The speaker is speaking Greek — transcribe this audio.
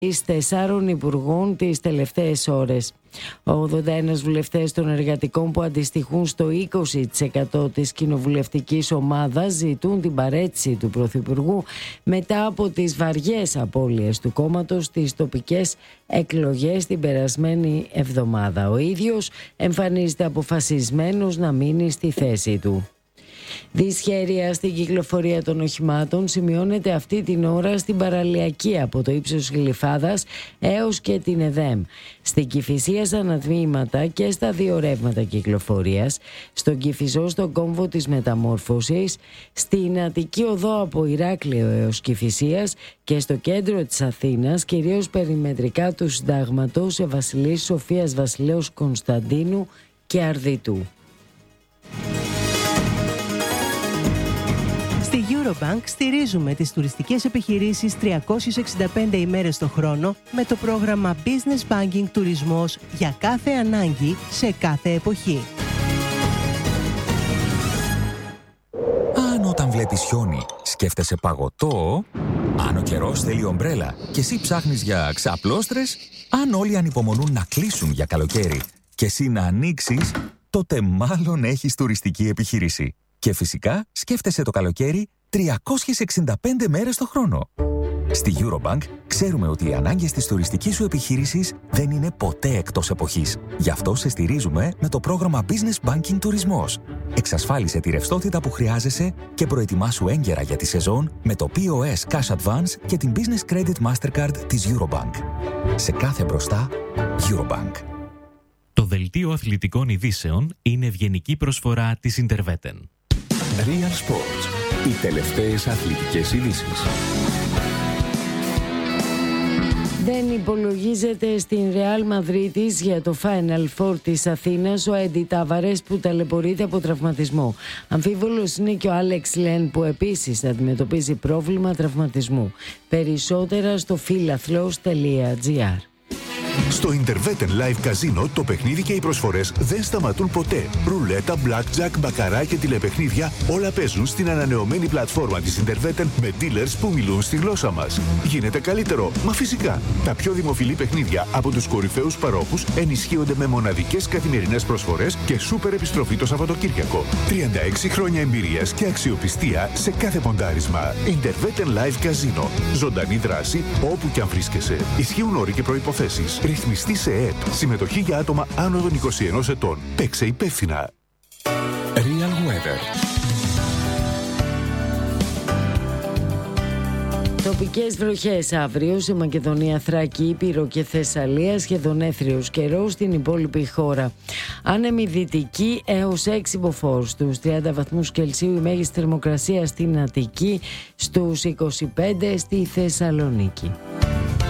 4 υπουργών τις τελευταίες ώρες. 81 βουλευτές των εργατικών, που αντιστοιχούν στο 20% της κοινοβουλευτικής ομάδας, ζητούν την παραίτηση του Πρωθυπουργού μετά από τις βαριές απώλειες του κόμματος στις τοπικές εκλογές την περασμένη εβδομάδα. Ο ίδιος εμφανίζεται αποφασισμένος να μείνει στη θέση του. Δυσχέρεια στην κυκλοφορία των οχημάτων σημειώνεται αυτή την ώρα στην παραλιακή από το ύψος Γλυφάδας έως και την ΕΔΕΜ. Στην Κηφισία στα ανατμήματα και στα δύο ρεύματα κυκλοφορίας, στον Κηφισό στον κόμβο της Μεταμόρφωσης, στην Αττική οδό από Ηράκλειο έως Κηφισίας και στο κέντρο της Αθήνας, κυρίως περιμετρικά του Συντάγματος, σε Βασιλής Σοφίας Βασιλέως Κωνσταντίνου και Αρδιτού. Στη Eurobank στηρίζουμε τις τουριστικές επιχειρήσεις 365 ημέρες το χρόνο με το πρόγραμμα Business Banking Τουρισμός για κάθε ανάγκη σε κάθε εποχή. Αν όταν βλέπεις χιόνι σκέφτεσαι παγωτό, αν ο καιρός θέλει ομπρέλα και εσύ ψάχνεις για ξαπλώστρες, αν όλοι ανυπομονούν να κλείσουν για καλοκαίρι και εσύ να ανοίξεις, τότε μάλλον έχεις τουριστική επιχείρηση. Και φυσικά σκέφτεσαι το καλοκαίρι 365 μέρες το χρόνο. Στη Eurobank ξέρουμε ότι οι ανάγκες της τουριστικής σου επιχείρησης δεν είναι ποτέ εκτός εποχής. Γι' αυτό σε στηρίζουμε με το πρόγραμμα Business Banking Τουρισμός. Εξασφάλισε τη ρευστότητα που χρειάζεσαι και προετοιμάσου έγκαιρα για τη σεζόν με το POS Cash Advance και την Business Credit Mastercard της Eurobank. Σε κάθε μπροστά, Eurobank. Το δελτίο αθλητικών ειδήσεων είναι ευγενική προσφορά της Interveten. Real Sports. Οι τελευταίες αθλητικές ειδήσεις. Δεν υπολογίζεται στην Ρεάλ Μαδρίτης για το Final Four της Αθήνας ο Έντι Τάβαρες, που ταλαιπωρείται από τραυματισμό. Αμφίβολος είναι και ο Άλεξ Λεν, που επίσης αντιμετωπίζει πρόβλημα τραυματισμού. Περισσότερα στο φιλαθλός.gr. Στο Interveten Live Casino το παιχνίδι και οι προσφορές δεν σταματούν ποτέ. Ρουλέτα, blackjack, μπακαρά και τηλεπαιχνίδια, όλα παίζουν στην ανανεωμένη πλατφόρμα της Interveten με dealers που μιλούν στη γλώσσα μας. Γίνεται καλύτερο, μα φυσικά. Τα πιο δημοφιλή παιχνίδια από τους κορυφαίους παρόχους ενισχύονται με μοναδικές καθημερινές προσφορές και σούπερ επιστροφή το Σαββατοκύριακο. 36 χρόνια εμπειρίας και αξιοπιστία σε κάθε ποντάρισμα. Interveten Live Casino. Ζωντανή δράση όπου και αν βρίσκεσαι. Ισχύουν όροι και προϋποθέσεις. Ρυθμιστή σε ΕΕΠ. Συμμετοχή για άτομα άνω των 21 ετών. Παίξε υπεύθυνα. Real Weather. Τοπικές βροχές αύριο σε Μακεδονία, Θράκη, Ήπειρο και Θεσσαλία, σχεδόν έθριος καιρός στην υπόλοιπη χώρα. Άνεμη δυτική έως 6 μποφόρ, στους 30 βαθμούς Κελσίου η μέγιστη θερμοκρασία στην Αττική, στους 25 στη Θεσσαλονίκη.